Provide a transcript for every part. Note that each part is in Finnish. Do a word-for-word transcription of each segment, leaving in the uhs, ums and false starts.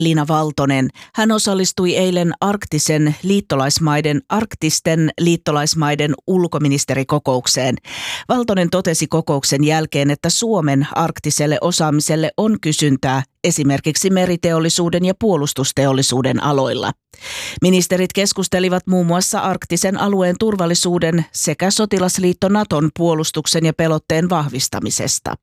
Lina Valtonen. Hän osallistui eilen arktisen liittolaismaiden, arktisten liittolaismaiden ulkoministerikokoukseen. Valtonen totesi kokouksen jälkeen, että Suomen arktiselle osaamiselle on kysyntää esimerkiksi meriteollisuuden ja puolustusteollisuuden aloilla. Ministerit keskustelivat muun muassa arktisen alueen turvallisuuden sekä sotilasliitto Naton puolustuksen ja pelotteen vahvistamisesta.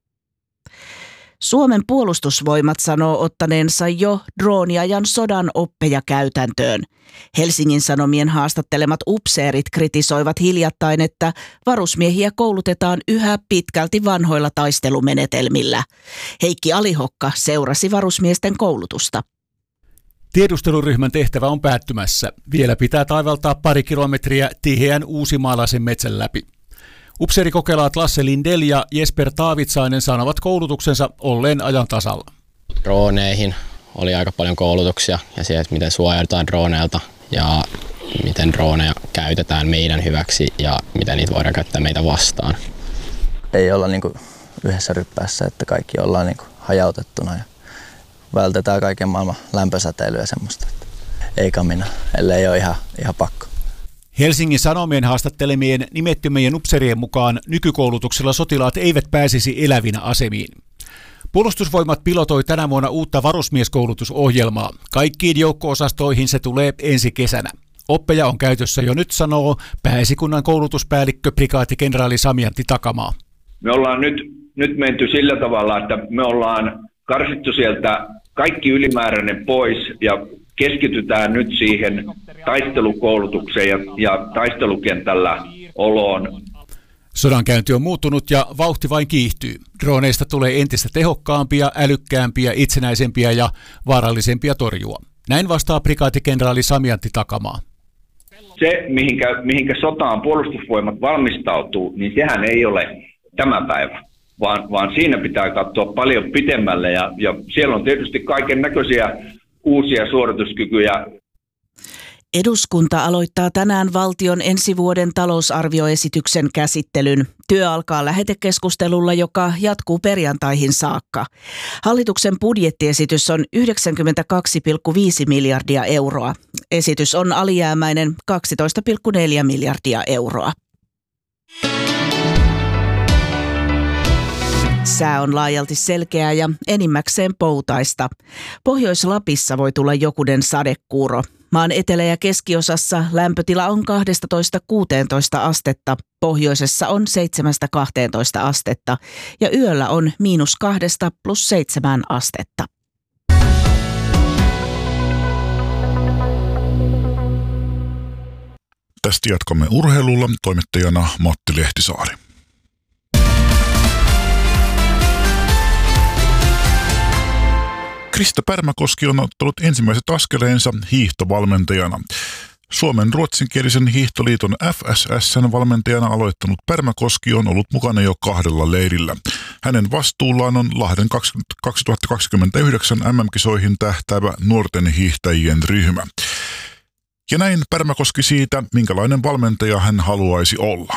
Suomen puolustusvoimat sanoo ottaneensa jo drooniajan sodan oppeja käytäntöön. Helsingin Sanomien haastattelemat upseerit kritisoivat hiljattain, että varusmiehiä koulutetaan yhä pitkälti vanhoilla taistelumenetelmillä. Heikki Alihokka seurasi varusmiesten koulutusta. Tiedusteluryhmän tehtävä on päättymässä. Vielä pitää taivaltaa pari kilometriä tiheän uusimaalaisen metsän läpi. Upseerikokelaat Lasse Lindell ja Jesper Taavitsainen sanovat koulutuksensa olleen ajan tasalla. Drooneihin oli aika paljon koulutuksia ja siihen, että miten suojaudutaan drooneilta ja miten droneja käytetään meidän hyväksi ja miten niitä voidaan käyttää meitä vastaan. Ei olla niin kuin yhdessä ryppäässä, että kaikki ollaan niin kuin hajautettuna ja vältetään kaiken maailman lämpösäteilyä ja semmoista. Ei kamina, ellei ole ihan, ihan pakko. Helsingin Sanomien haastattelemien nimettömien upseerien mukaan nykykoulutuksella sotilaat eivät pääsisi elävinä asemiin. Puolustusvoimat pilotoi tänä vuonna uutta varusmieskoulutusohjelmaa. Kaikkiin joukko-osastoihin se tulee ensi kesänä. Oppeja on käytössä jo nyt, sanoo Pääesikunnan koulutuspäällikkö prikaatikenraali Samiantti Takamaa. Me ollaan nyt, nyt menty sillä tavalla, että me ollaan karsittu sieltä kaikki ylimääräinen pois ja keskitytään nyt siihen taistelukoulutukseen ja, ja taistelukentällä oloon. Sodankäynti on muuttunut ja vauhti vain kiihtyy. Droneista tulee entistä tehokkaampia, älykkäämpiä, itsenäisempiä ja vaarallisempia torjua. Näin vastaa prikaatikenraali Samiantti Takamaa. Se, mihinkä, mihinkä sotaan puolustusvoimat valmistautuu, niin sehän ei ole tämä päivä, vaan, vaan siinä pitää katsoa paljon pitemmälle ja, ja siellä on tietysti kaiken näköisiä uusia suorituskykyjä. Eduskunta aloittaa tänään valtion ensi vuoden talousarvioesityksen käsittelyn. Työ alkaa lähetekeskustelulla, joka jatkuu perjantaihin saakka. Hallituksen budjettiesitys on yhdeksänkymmentäkaksi pilkku viisi miljardia euroa. Esitys on alijäämäinen kaksitoista pilkku neljä miljardia euroa. Sää on laajalti selkeää ja enimmäkseen poutaista. Pohjois-Lapissa voi tulla jokunen sadekuuro. Maan etelä- ja keskiosassa lämpötila on kaksitoista kuusitoista astetta, pohjoisessa on seitsemästä kahteentoista astetta ja yöllä on miinus kahdesta plus seitsemään astetta. Tästä jatkamme urheilulla, toimittajana Matti Lehtisaari. Krista Pärmäkoski on ottanut ensimmäiset askeleensa hiihtovalmentajana. Suomen ruotsinkielisen hiihtoliiton F S S:n valmentajana aloittanut Pärmäkoski on ollut mukana jo kahdella leirillä. Hänen vastuullaan on Lahden kaksituhattakaksikymmentäyhdeksän M M-kisoihin tähtäävä nuorten hiihtäjien ryhmä. Ja näin Pärmäkoski siitä, minkälainen valmentaja hän haluaisi olla.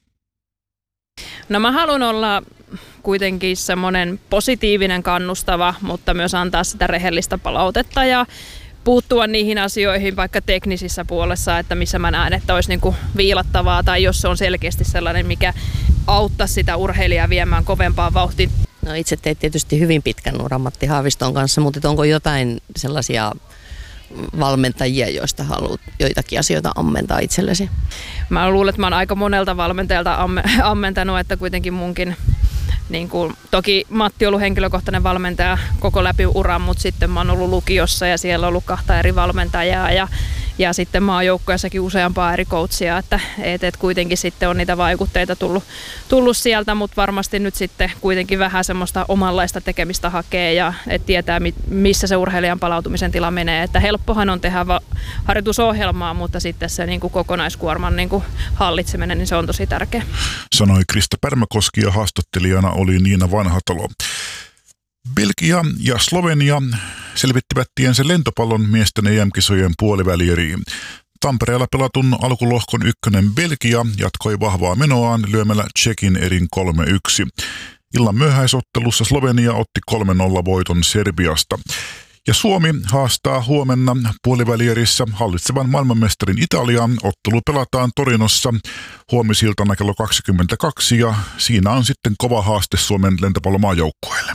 No mä haluan olla kuitenkin semmoinen positiivinen, kannustava, mutta myös antaa sitä rehellistä palautetta ja puuttua niihin asioihin vaikka teknisissä puolessa, että missä mä näen, että olisi niin kuin viilattavaa tai jos se on selkeästi sellainen, mikä auttaa sitä urheilijaa viemään kovempaan vauhtiin. No itse teit tietysti hyvin pitkän uran Matti Haaviston kanssa, mutta onko jotain sellaisia valmentajia, joista haluat joitakin asioita ammentaa itsellesi? Mä luulen, että mä oon aika monelta valmentajalta ammentanut, että kuitenkin munkin, niin kuin, toki Matti on ollut henkilökohtainen valmentaja koko läpi uran, mutta sitten mä oon ollut lukiossa ja siellä on ollut kahta eri valmentajaa ja, ja sitten mä oon joukkueessakin useampaa eri coachia, että et, et kuitenkin sitten on niitä vaikutteita tullut, tullut sieltä, mutta varmasti nyt sitten kuitenkin vähän semmoista omanlaista tekemistä hakee ja et tietää, missä se urheilijan palautumisen tila menee, että helppohan on tehdä va- harjoitusohjelmaa, mutta sitten se niin kuin kokonaiskuorman niin kuin hallitseminen, niin se on tosi tärkeä. Sanoi Krista Pärmäkoski ja haastattelijana oli Niina Vanhatalo. Belgia ja Slovenia selvittivät tiensä lentopallon miesten E M-kisojen puolivälieriin. Tampereella pelatun alkulohkon ykkönen Belgia jatkoi vahvaa menoaan lyömällä Tšekin erin kolme yksi. Illan myöhäisottelussa Slovenia otti kolme nolla voiton Serbiasta. Ja Suomi haastaa huomenna puolivälierissä hallitsevan maailmanmestarin Italiaan. Ottelu pelataan Torinossa huomisiltana kello kaksikymmentäkaksi ja siinä on sitten kova haaste Suomen lentopallomaajoukkueelle.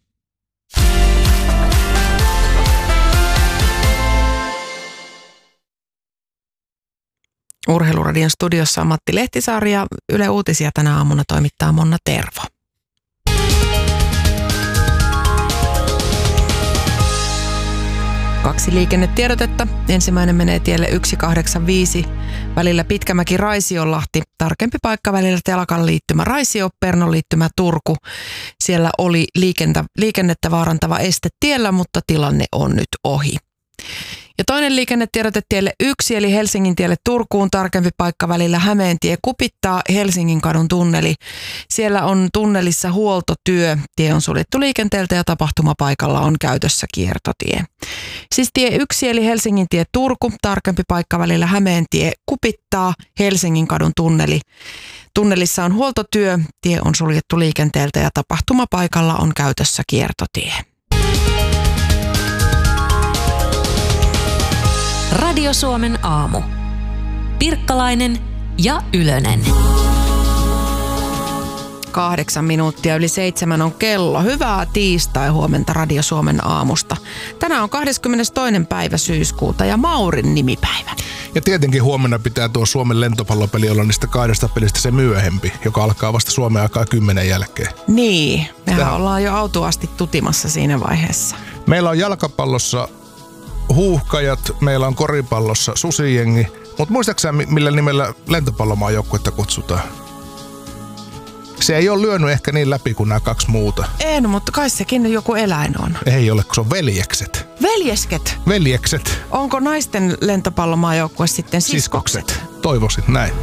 Urheiluradion studiossa on Matti Lehtisaari ja Yle Uutisia tänä aamuna toimittaa Monna Tervo. Kaksi liikennetiedotetta. Ensimmäinen menee tielle yksi kahdeksan viisi välillä Pitkämäki-Raisionlahti. Tarkempi paikka välillä Telakan liittymä Raisio, Pernon liittymä Turku. Siellä oli liikennettä, liikennettä vaarantava este tiellä, mutta tilanne on nyt ohi. Ja toinen liikennetiedote tielle yksi, eli Helsingin tielle Turkuun, tarkempi paikka välillä Hämeentie Kupittaa, Helsingin kadun tunneli. Siellä on tunnelissa huoltotyö, tie on suljettu liikenteeltä ja tapahtumapaikalla on käytössä kiertotie. Siis tie yksi, eli Helsingin tie Turku, tarkempi paikka välillä Hämeentie Kupittaa, Helsingin kadun tunneli. Tunnelissa on huoltotyö, tie on suljettu liikenteeltä ja tapahtumapaikalla on käytössä kiertotie. Radio Suomen aamu. Pirkkalainen ja Ylönen. Kahdeksan minuuttia yli seitsemän on kello. Hyvää tiistai huomenta Radio Suomen aamusta. Tänään on kahdeskymmenestoinen päivä syyskuuta ja Maurin nimipäivä. Ja tietenkin huomenna pitää tuo Suomen lentopallopeli olla niistä kahdesta pelistä se myöhempi, joka alkaa vasta Suomen aikaa kymmenen jälkeen. Niin, mehän Tähän ollaan jo autuasti tutimassa siinä vaiheessa. Meillä on jalkapallossa Huuhkajat, meillä on koripallossa Susijengi, mutta muistaakseni millä nimellä lentopallomaajoukkuetta kutsutaan? Se ei ole lyönyt ehkä niin läpi kuin nämä kaksi muuta. En, mutta kai sekin joku eläin on. Ei ole, kun se on veljekset. Veljesket? Veljekset. Onko naisten lentopallomaajoukkue sitten siskokset? Siskokset. Toivoisin näin.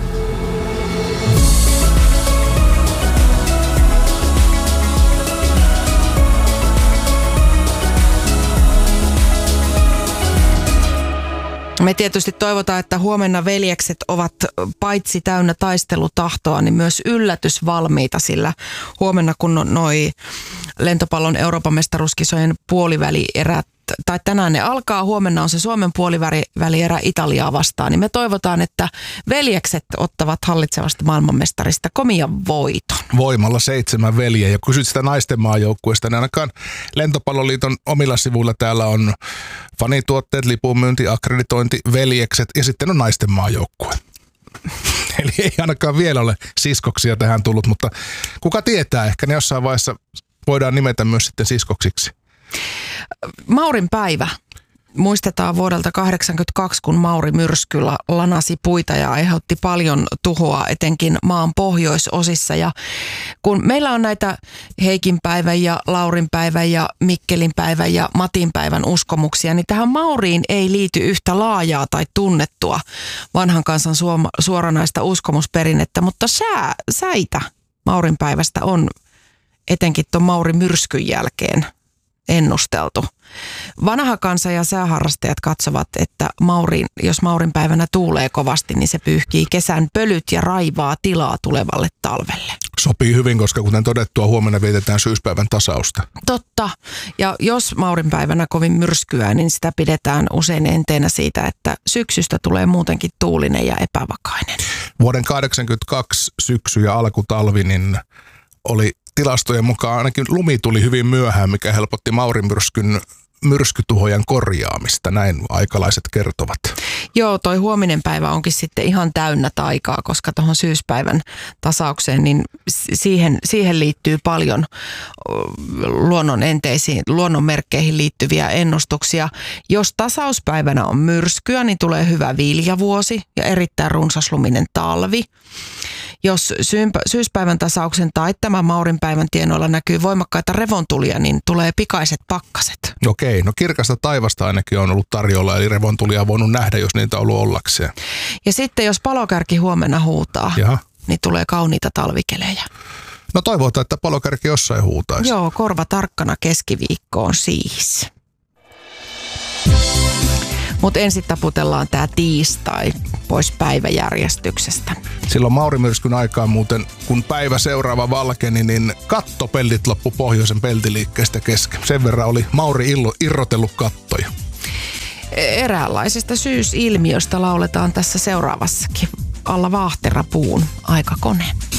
Me tietysti toivotaan, että huomenna veljekset ovat paitsi täynnä taistelutahtoa, niin myös yllätysvalmiita, sillä huomenna kun noi lentopallon Euroopan mestaruuskisojen puolivälierät, tai tänään ne alkaa, huomenna on se Suomen puolivälierä Italiaa vastaan, niin me toivotaan, että veljekset ottavat hallitsevasta maailmanmestarista komian voiton. Voimalla seitsemän veljeä. Ja kysyt sitä naisten maajoukkueesta, niin ainakaan Lentopalloliiton omilla sivuilla täällä on fanituotteet, lipunmyynti, akkreditointi, veljekset ja sitten on naisten maajoukkue. Eli ei ainakaan vielä ole siskoksia tähän tullut, mutta kuka tietää, ehkä ne jossain vaiheessa voidaan nimetä myös sitten siskoksiksi. Maurin päivä. Muistetaan vuodelta kahdeksankymmentäkaksi, kun Mauri myrsky lanasi puita ja aiheutti paljon tuhoa etenkin maan pohjoisosissa. Ja kun meillä on näitä Heikin päivän ja Laurin päivän ja Mikkelin päivän ja Matin päivän uskomuksia, niin tähän Mauriin ei liity yhtä laajaa tai tunnettua vanhan kansan suoranaista uskomusperinnettä, mutta sää, säitä Maurin päivästä on etenkin tuon Maurin myrskyn jälkeen ennusteltu. Vanha kansa ja sääharrastajat katsovat, että Maurin, jos Maurin päivänä tuulee kovasti, niin se pyyhkii kesän pölyt ja raivaa tilaa tulevalle talvelle. Sopii hyvin, koska kuten todettua, huomenna vietetään syyspäivän tasausta. Totta. Ja jos Maurin päivänä kovin myrskyä, niin sitä pidetään usein enteenä siitä, että syksystä tulee muutenkin tuulinen ja epävakainen. Vuoden kahdeksankymmentäkaksi syksy ja alkutalvi niin oli tilastojen mukaan ainakin lumi tuli hyvin myöhään, mikä helpotti Maurin myrskyn myrskytuhojen korjaamista, näin aikalaiset kertovat. Joo, toi huominen päivä onkin sitten ihan täynnä taikaa, koska tuohon syyspäivän tasaukseen, niin siihen, siihen liittyy paljon luonnon enteisiin, luonnonmerkkeihin liittyviä ennustuksia. Jos tasauspäivänä on myrskyä, niin tulee hyvä viljavuosi ja erittäin runsasluminen talvi. Jos syyspäivän tasauksen tai tämän Maurin päivän tienoilla näkyy voimakkaita revontulia, niin tulee pikaiset pakkaset. Okei, no kirkasta taivasta ainakin on ollut tarjolla, eli revontulia on voinut nähdä, jos niitä on ollut ollakseen. Ja sitten jos palokärki huomenna huutaa, Jaha. niin tulee kauniita talvikelejä. No toivotaan, että palokärki jossain huutaisi. Joo, korva tarkkana keskiviikkoon siis. Mutta ensin taputellaan tää tiistai pois päiväjärjestyksestä. Silloin Mauri Myrskyn aikaan muuten, kun päivä seuraava valkeni, niin kattopellit loppu pohjoisen peltiliikkeestä kesken. Sen verran oli Mauri Illo irrotellut kattoja. Eräänlaisesta syysilmiöstä lauletaan tässä seuraavassakin. Alla Vaahterapuun aikakone.